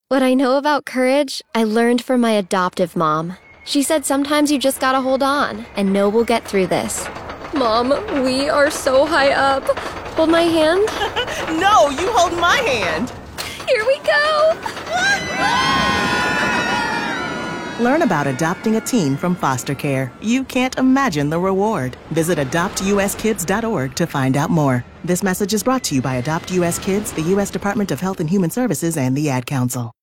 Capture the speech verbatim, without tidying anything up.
What I know about courage, I learned from my adoptive mom. She said sometimes you just gotta hold on and know we'll get through this. Mom, we are so high up. Hold my hand. No, you hold my hand. Here we go. Learn about adopting a teen from foster care. You can't imagine the reward. Visit adopt u s kids dot org to find out more. This message is brought to you by Adopt U S Kids, the U S Department of Health and Human Services, and the Ad Council.